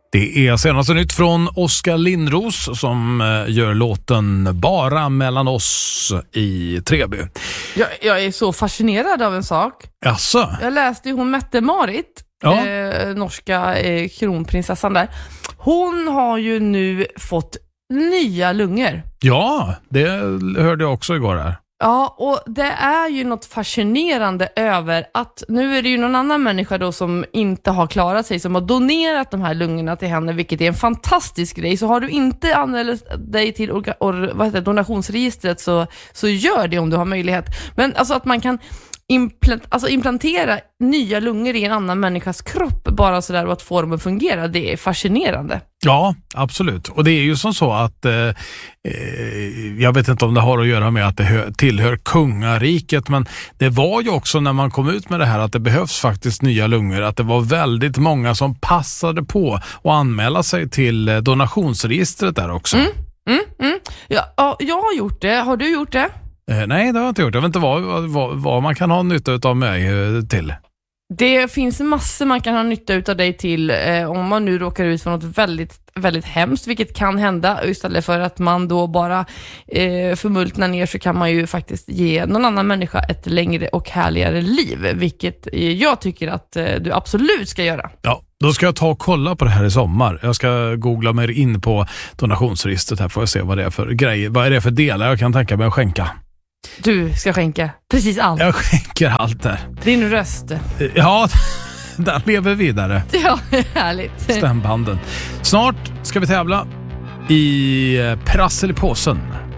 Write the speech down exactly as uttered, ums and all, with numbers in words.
Det är senaste nytt från Oskar Lindros som gör låten Bara mellan oss i Treby. Jag, jag är så fascinerad av en sak. Jaså? Jag läste ju hon Mette-Marit, ja. eh, norska eh, kronprinsessan där. Hon har ju nu fått nya lungor. Ja, det hörde jag också igår här. Ja, och det är ju något fascinerande över att nu är det ju någon annan människa då som inte har klarat sig, som har donerat de här lungorna till henne, vilket är en fantastisk grej. Så har du inte anmält dig till orga, or, vad heter det, donationsregistret så, så gör det om du har möjlighet. Men alltså att man kan implant, alltså implantera nya lungor i en annan människas kropp bara sådär, och att formen fungerar, det är fascinerande. Ja, absolut. Och det är ju som så att eh, jag vet inte om det har att göra med att det hör, tillhör kungariket, men det var ju också när man kom ut med det här att det behövs faktiskt nya lungor, att det var väldigt många som passade på att anmäla sig till donationsregistret där också. Mm, mm, mm. Ja, ja, jag har gjort det. Har du gjort det? Eh, nej, det har jag inte gjort. Jag vet inte vad, vad, vad man kan ha nytta av mig eh, till. Det finns massor man kan ha nytta utav dig till eh, om man nu råkar ut för något väldigt, väldigt hemskt, vilket kan hända. Istället för att man då bara eh, förmultnar ner, så kan man ju faktiskt ge någon annan människa ett längre och härligare liv, vilket eh, jag tycker att eh, du absolut ska göra. Ja. Då ska jag ta och kolla på det här i sommar. Jag ska googla mig in på donationsregistret här, får jag se vad det är för grejer. Vad är det för delar jag kan tänka mig att skänka? Du ska skänka precis allt. Jag skänker allt där. Din röst. Ja, den lever vidare. Ja, härligt. Stämbanden. Snart ska vi tävla i Prassel i påsen.